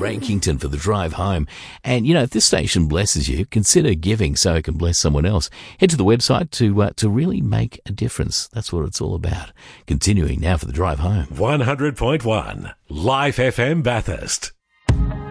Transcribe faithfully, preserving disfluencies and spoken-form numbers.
Rankington for the drive home. And, you know, if this station blesses you, consider giving so it can bless someone else. Head to the website to uh, to really make a difference. That's what it's all about. Continuing now for the drive home. one hundred point one Life F M Bathurst.